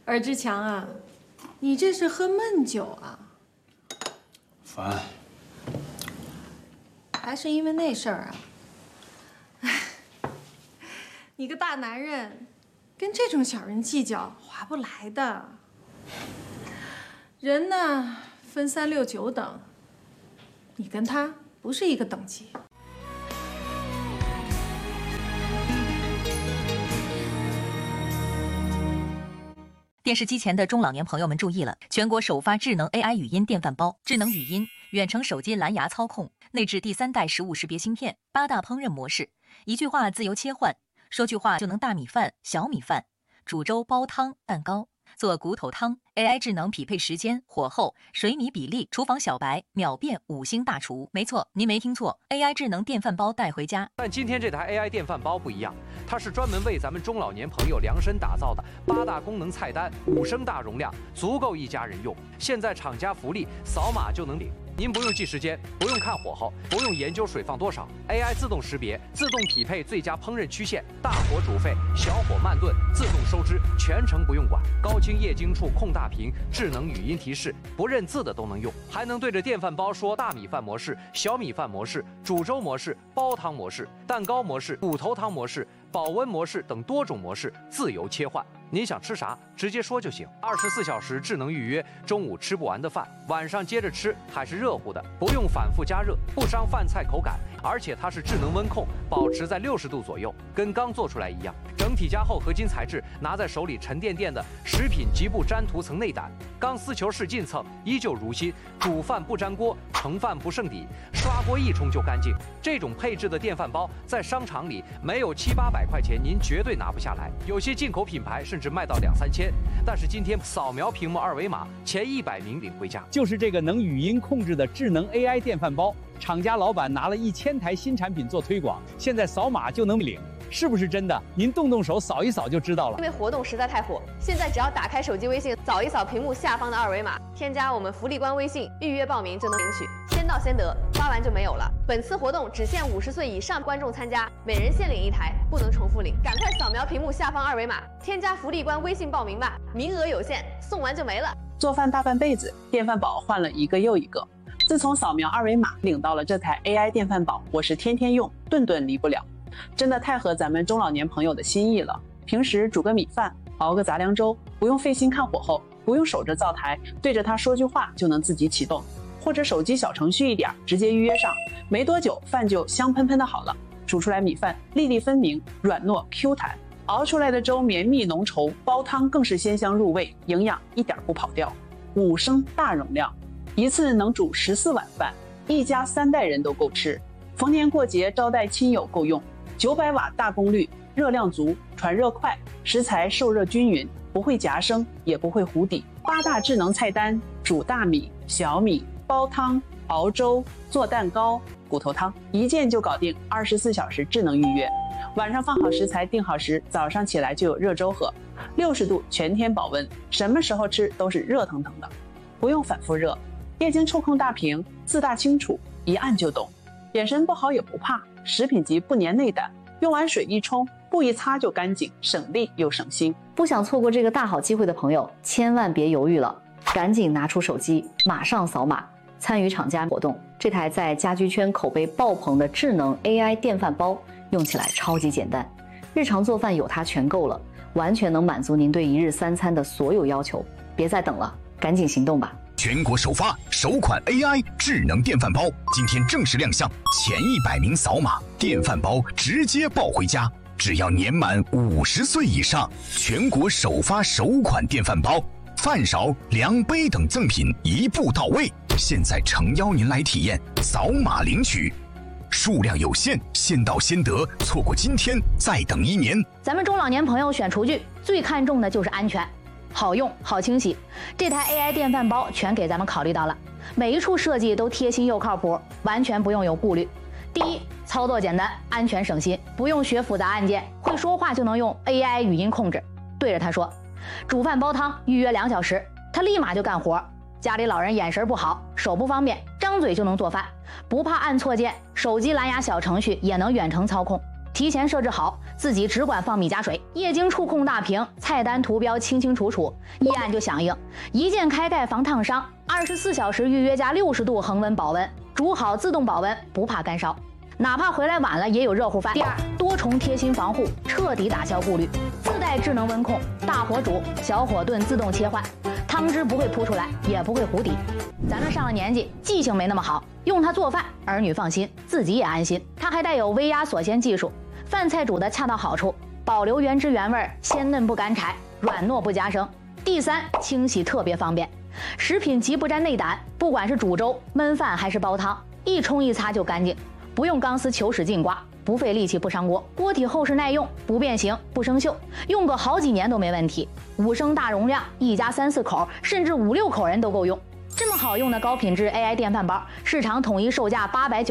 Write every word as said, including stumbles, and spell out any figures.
尔志强啊，你这是喝闷酒啊？ 烦。 还是因为那事儿啊？哎，你个大男人，跟这种小人计较，划不来的。人呢，分三六九等，你跟他不是一个等级。 电视机前的中老年朋友们注意了！全国首发智能 A I 语音电饭煲，智能语音、远程手机蓝牙操控，内置第三代食物识别芯片，八大烹饪模式，一句话自由切换，说句话就能大米饭、小米饭，煮粥、煲汤、蛋糕，做骨头汤。A I 智能匹配时间、火候、水米比例，厨房小白秒变五星大厨。没错，您没听错 ，A I 智能电饭煲带回家。 但今天这台 A I 电饭煲不一样。 它是专门为咱们中老年朋友量身打造的，八大功能菜单，五升大容量，足够一家人用。现在厂家福利，扫码就能领。您不用记时间，不用看火候，不用研究水放多少 ，A I 自动识别，自动匹配最佳烹饪曲线，大火煮沸，小火慢炖，自动收汁，全程不用管。高清液晶处控大屏，智能语音提示，不认字的都能用，还能对着电饭煲说大米饭模式、小米饭模式、煮粥模式、煲汤模式、蛋糕模式、骨头汤模式。 保温模式等多种模式自由切换，您想吃啥直接说就行。二十四小时智能预约，中午吃不完的饭，晚上接着吃还是热乎的，不用反复加热，不伤饭菜口感。而且它是智能温控，保持在六十度左右，跟刚做出来一样。整体加厚合金材质，拿在手里沉甸甸的，食品极不粘涂层内胆，钢丝球式进蹭依旧如新，煮饭不粘锅，盛饭不剩底，刷锅一冲就干净。这种配置的电饭煲在商场里没有七八百。 百块钱您绝对拿不下来，有些进口品牌甚至卖到两三千。但是今天扫描屏幕二维码，前一百名领回家。 就是这个能语音控制的智能 A I 电饭煲，厂家老板拿了一千台新产品做推广，现在扫码就能领。 是不是真的？您动动手扫一扫就知道了。 因为活动实在太火，现在只要打开手机微信，扫一扫屏幕下方的二维码，添加我们福利官微信，预约报名就能领取，先到先得，刷完就没有了。本次活动只限五十岁以上观众参加，每人限领一台，不能重复领。赶快扫描屏幕下方二维码，添加福利官微信报名吧，名额有限，送完就没了。 做饭大半辈子，电饭煲换了一个又一个。自从扫描二维码领到了这台 A I 电饭煲，我是天天用，顿顿离不了。 真的太合咱们中老年朋友的心意了。平时煮个米饭，熬个杂粮粥，不用费心看火候，不用守着灶台，对着它说句话就能自己启动，或者手机小程序一点，直接预约上，没多久饭就香喷喷的好了。煮出来米饭粒粒分明，软糯 Q 弹，熬出来的粥绵密浓稠，煲汤更是鲜香入味，营养一点不跑掉。五升大容量，一次能煮十四碗饭，一家三代人都够吃，逢年过节招待亲友够用。 九百瓦大功率，热量足，传热快，食材受热均匀，不会夹生，也不会糊底。八大智能菜单：煮大米、小米、煲汤、熬粥、做蛋糕、骨头汤，一键就搞定。二十四小时智能预约，晚上放好食材，定好时，早上起来就有热粥喝。六十度全天保温，什么时候吃都是热腾腾的，不用反复热。液晶触控大屏，字大清楚，一按就懂。眼神不好也不怕。 食品级不粘内胆，用完水一冲，布一擦就干净，省力又省心。 不想错过这个大好机会的朋友，千万别犹豫了，赶紧拿出手机，马上扫码参与厂家活动。这台在家居圈口碑爆棚的智能 A I 电饭煲，用起来超级简单，日常做饭有它全够了，完全能满足您对一日三餐的所有要求。别再等了，赶紧行动吧！ 全国首发首款 A I 智能电饭煲，今天正式亮相，前一百名扫码，电饭煲直接抱回家。只要年满五十岁以上，全国首发首款电饭煲，饭勺、量杯等赠品一步到位。现在诚邀您来体验，扫码领取，数量有限，先到先得，错过今天再等一年。 咱们中老年朋友选厨具最看重的就是安全。 好用好清洗，这台 A I 电饭煲全给咱们考虑到了，每一处设计都贴心又靠谱，完全不用有顾虑。第一，操作简单，安全省心，不用学复杂按键，会说话就能用 A I 语音控制，对着它说，煮饭煲汤预约两小时，它立马就干活。家里老人眼神不好，手不方便，张嘴就能做饭，不怕按错键，手机蓝牙小程序也能远程操控。 提前设置好，自己只管放米加水，液晶触控大屏，菜单图标清清楚楚，一按就响应，一键开盖防烫伤，二十四小时预约加六十度恒温保温，煮好自动保温，不怕干烧。哪怕回来晚了也有热乎饭。第二，多重贴心防护，彻底打消顾虑，自带智能温控，大火煮、小火炖自动切换，汤汁不会扑出来，也不会糊底。咱们上了年纪，记性没那么好，用它做饭，儿女放心，自己也安心。它还带有微压锁鲜技术，饭菜煮得恰到好处，保留原汁原味，鲜嫩不干柴，软糯不夹生。第三，清洗特别方便，食品极不沾内胆，不管是煮粥、焖饭还是煲汤，一冲一擦就干净。不用钢丝球使劲刮，不费力气不伤锅，锅体厚实耐用，不变形不生锈，用个好几年都没问题。五升大容量，一家三四口甚至五六口人都够用。这么好用的高品质 A I 电饭煲，市场统一售价八百九。